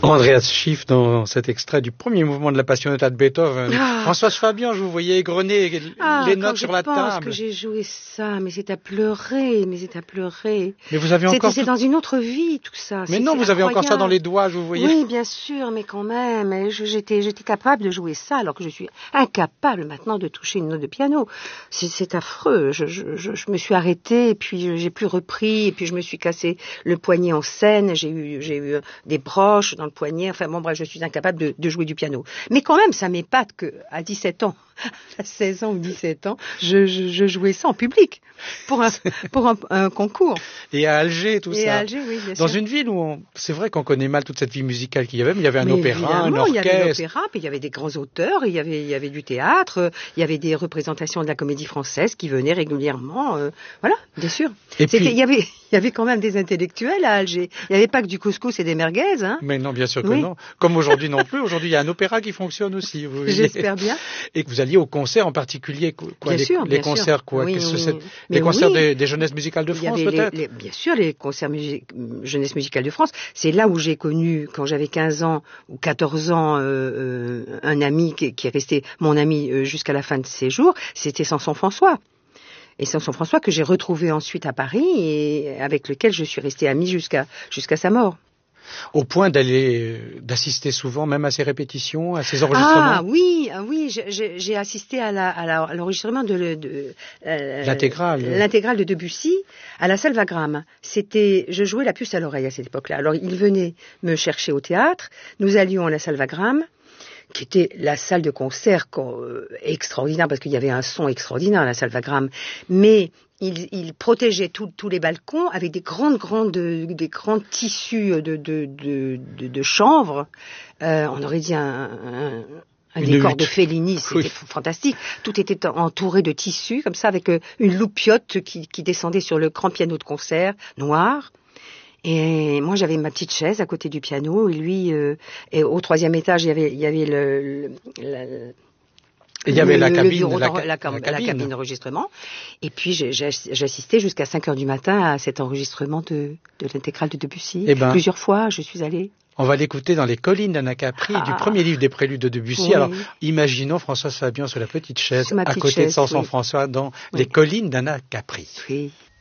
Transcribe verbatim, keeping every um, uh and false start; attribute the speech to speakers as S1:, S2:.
S1: Andreas Schiff dans cet extrait du premier mouvement de la Passionata de Beethoven. Ah. Françoise Fabian, je vous voyais égrener
S2: ah,
S1: les notes sur la
S2: table. Je pense
S1: table.
S2: que j'ai joué ça, mais c'est à pleurer, mais c'est à pleurer.
S1: Mais vous avez encore...
S2: C'est tout... dans une autre vie, tout ça.
S1: Mais non, vous avez
S2: incroyable.
S1: encore ça dans les doigts, je vous voyais.
S2: Oui, bien sûr, mais quand même, j'étais, j'étais capable de jouer ça, alors que je suis incapable maintenant de toucher une note de piano. C'est, c'est affreux. Je, je, je, je me suis arrêtée, et puis j'ai plus repris, et puis je me suis cassé le poignet en scène, j'ai eu, j'ai eu des broches dans le poignet, enfin bon, bref, je suis incapable de, de jouer du piano. Mais quand même, ça m'épate qu'à dix-sept ans, à seize ans ou dix-sept ans, je, je, je jouais ça en public, pour un, pour un, un concours.
S1: Et à Alger, tout
S2: et
S1: ça.
S2: Et à Alger, oui, bien
S1: Dans
S2: sûr.
S1: une ville où, on, c'est vrai qu'on connaît mal toute cette vie musicale qu'il y avait, mais il y avait un
S2: mais
S1: opéra, un orchestre.
S2: Il y avait l'opéra, puis il y avait des grands auteurs, il y avait, il y avait du théâtre, il y avait des représentations de la comédie française qui venaient régulièrement, euh, voilà, bien sûr.
S1: Et puis,
S2: il y avait, il y avait quand même des intellectuels à Alger. Il n'y avait pas que du couscous et des merguez, hein.
S1: Mais non, bien sûr que
S2: oui.
S1: non. Comme aujourd'hui non plus. Aujourd'hui, il y a un opéra qui fonctionne aussi. Vous
S2: J'espère bien.
S1: Et que vous alliez aux concerts en particulier, quoi,
S2: bien
S1: les,
S2: sûr,
S1: les
S2: bien
S1: concerts,
S2: sûr.
S1: quoi.
S2: Oui,
S1: Qu'est-ce
S2: oui,
S1: que c'est,
S2: oui.
S1: les
S2: Mais
S1: concerts
S2: oui.
S1: des, des jeunesses musicales de France, peut-être.
S2: Les, les, bien sûr, les concerts music, jeunesse musicale de France. C'est là où j'ai connu, quand j'avais quinze ans ou quatorze ans, euh, euh, un ami qui, qui est resté mon ami euh, jusqu'à la fin de ses jours. C'était Samson François. Et Samson François que j'ai retrouvé ensuite à Paris et avec lequel je suis restée amie jusqu'à jusqu'à sa mort.
S1: Au point d'aller d'assister souvent même à ces répétitions, à ces enregistrements.
S2: Ah oui, ah oui, j'ai, j'ai assisté à, la, à, la, à l'enregistrement de, de euh,
S1: l'intégrale,
S2: l'intégrale de Debussy à la salle Wagram. C'était, je jouais la puce à l'oreille à cette époque-là. Alors il venait me chercher au théâtre, nous allions à la salle Wagram, qui était la salle de concert euh, extraordinaire parce qu'il y avait un son extraordinaire à la salle Wagram, mais il, il protégeait tous les balcons avec des grandes, grandes, des grands tissus de, de, de, de, de chanvre. Euh, on aurait dit un, un, un décor hutte. de Fellini, c'était oui. fantastique. Tout était entouré de tissus, comme ça, avec une loupiote qui, qui descendait sur le grand piano de concert noir. Et moi, j'avais ma petite chaise à côté du piano, et lui, euh, et au troisième étage, il y avait, il y avait le, le, le
S1: il y avait
S2: le,
S1: la, cabine,
S2: bureau
S1: la,
S2: la, la,
S1: la,
S2: cabine.
S1: la
S2: cabine d'enregistrement. Et puis, j'ai, j'ai, j'assistais jusqu'à cinq heures du matin à cet enregistrement de, de l'intégrale de Debussy.
S1: Eh ben,
S2: plusieurs fois, je suis allée.
S1: On va l'écouter dans Les Collines d'Anacapri, ah, du premier livre des préludes de Debussy. Oui. Alors, imaginons Françoise Fabian sur la petite chaise, à côté chaise, de Samson oui. François dans oui. Les Collines d'Anacapri.
S2: Oui.